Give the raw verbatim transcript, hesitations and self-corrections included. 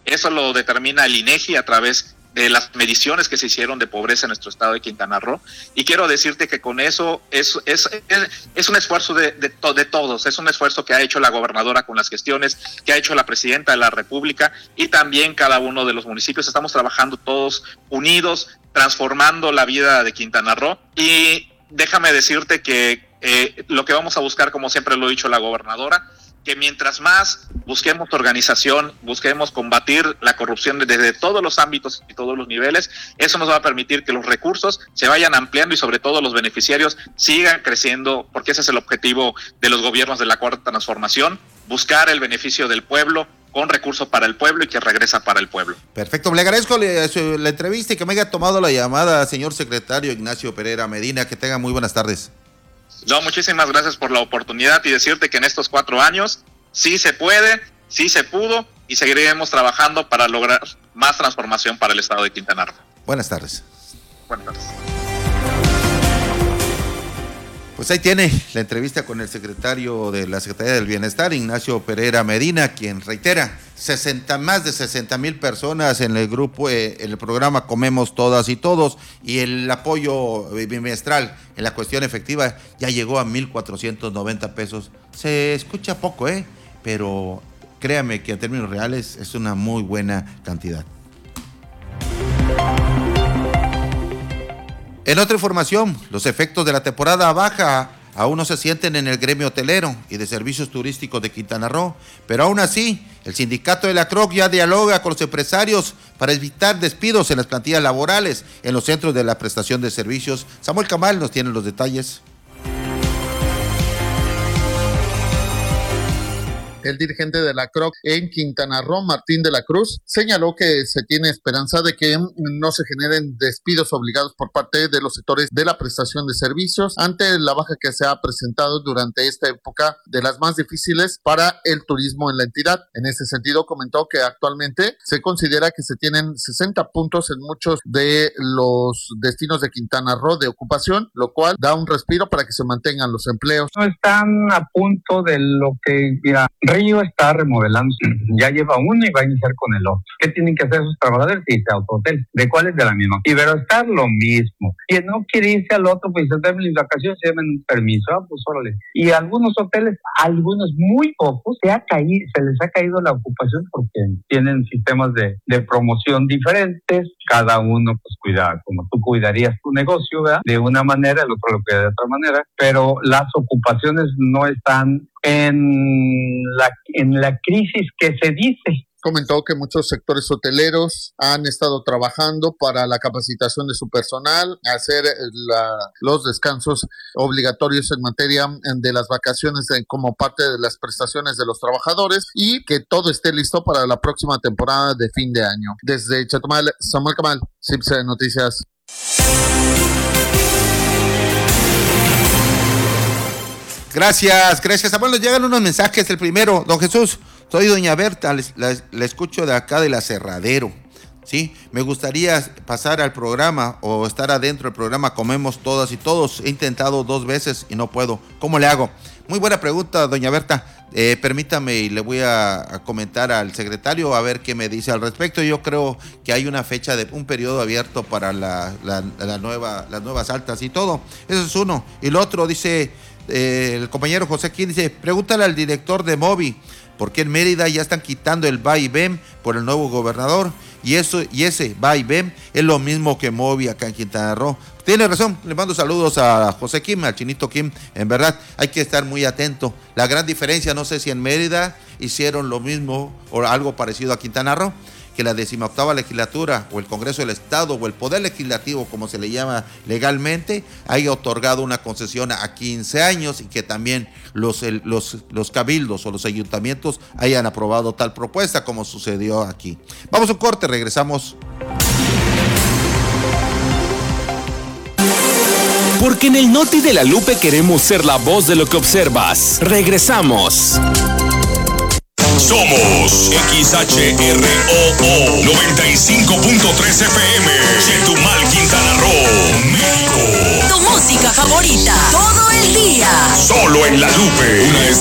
Eso lo determina el INEGI a través de las mediciones que se hicieron de pobreza en nuestro estado de Quintana Roo, y quiero decirte que con eso es, es, es, es un esfuerzo de, de, to, de todos, es un esfuerzo que ha hecho la gobernadora con las gestiones, que ha hecho la presidenta de la República, y también cada uno de los municipios. Estamos trabajando todos unidos, transformando la vida de Quintana Roo, y déjame decirte que eh, lo que vamos a buscar, como siempre lo ha dicho la gobernadora, que mientras más busquemos organización, busquemos combatir la corrupción desde todos los ámbitos y todos los niveles, eso nos va a permitir que los recursos se vayan ampliando y sobre todo los beneficiarios sigan creciendo, porque ese es el objetivo de los gobiernos de la Cuarta Transformación, buscar el beneficio del pueblo con recursos para el pueblo y que regresa para el pueblo. Perfecto, le agradezco la entrevista y que me haya tomado la llamada, señor secretario Ignacio Pereira Medina. Que tenga muy buenas tardes. No, muchísimas gracias por la oportunidad y decirte que en estos cuatro años sí se puede, sí se pudo y seguiremos trabajando para lograr más transformación para el estado de Quintana Roo. Buenas tardes. Buenas tardes. Pues ahí tiene la entrevista con el secretario de la Secretaría del Bienestar, Ignacio Pereira Medina, quien reitera, sesenta, más de sesenta mil personas en el grupo, eh, en el programa Comemos Todas y Todos, y el apoyo bimestral en la cuestión efectiva ya llegó a mil cuatrocientos noventa pesos. Se escucha poco, ¿eh? Pero créame que en términos reales es una muy buena cantidad. En otra información, los efectos de la temporada baja aún no se sienten en el gremio hotelero y de servicios turísticos de Quintana Roo, pero aún así, el sindicato de la C R O C ya dialoga con los empresarios para evitar despidos en las plantillas laborales en los centros de la prestación de servicios. Samuel Camal nos tiene los detalles. El dirigente de la C R O C en Quintana Roo, Martín de la Cruz, señaló que se tiene esperanza de que no se generen despidos obligados por parte de los sectores de la prestación de servicios ante la baja que se ha presentado durante esta época de las más difíciles para el turismo en la entidad. En ese sentido, comentó que actualmente se considera que se tienen sesenta puntos en muchos de los destinos de Quintana Roo de ocupación, lo cual da un respiro para que se mantengan los empleos. No están a punto de lo que, mira, Río está remodelándose, ya lleva uno y va a iniciar con el otro. ¿Qué tienen que hacer sus trabajadores? Irse a otro hotel. ¿De cuál es? De la misma. Iberoestar, lo mismo. Quien no quiere irse al otro, pues se den mis vacaciones, se den un permiso, ah, pues órale. Y algunos hoteles, algunos muy pocos, se ha caído, se les ha caído la ocupación porque tienen sistemas de, de promoción diferentes. Cada uno, pues cuida, como tú cuidarías tu negocio, ¿verdad? De una manera, el otro lo cuida de otra manera, pero las ocupaciones no están en la, en la crisis que se dice. Comentó que muchos sectores hoteleros han estado trabajando para la capacitación de su personal, hacer la, los descansos obligatorios en materia de las vacaciones de, como parte de las prestaciones de los trabajadores, y que todo esté listo para la próxima temporada de fin de año. Desde Chetumal, Samuel Camal, C I P C Noticias. Gracias, gracias. Samuel, nos llegan unos mensajes. El primero, don Jesús, soy doña Berta, la, la, la escucho de acá del Aserradero. Sí, me gustaría pasar al programa o estar adentro del programa Comemos Todas y Todos. He intentado dos veces y no puedo. ¿Cómo le hago? Muy buena pregunta, doña Berta. Eh, permítame y le voy a, a comentar al secretario a ver qué me dice al respecto. Yo creo que hay una fecha de un periodo abierto para la, la, la nueva, las nuevas altas y todo. Eso es uno. Y lo otro dice eh, el compañero José Quín, dice, pregúntale al director de Movi, porque en Mérida ya están quitando el va y ven por el nuevo gobernador, y eso y ese va y ven es lo mismo que Movi acá en Quintana Roo. Tiene razón, le mando saludos a José Kim, al Chinito Kim. En verdad, hay que estar muy atento. La gran diferencia, no sé si en Mérida hicieron lo mismo o algo parecido a Quintana Roo, que la decimoctava legislatura o el Congreso del Estado o el Poder Legislativo, como se le llama legalmente, haya otorgado una concesión a quince años y que también los, el, los, los cabildos o los ayuntamientos hayan aprobado tal propuesta como sucedió aquí. Vamos a un corte, regresamos. Porque en el Noti de la Lupe queremos ser la voz de lo que observas. Regresamos. Somos X H R O O noventa y cinco punto tres F M, Chetumal, Quintana Roo, México. Tu música favorita, todo el día. Solo en la Lupe. Una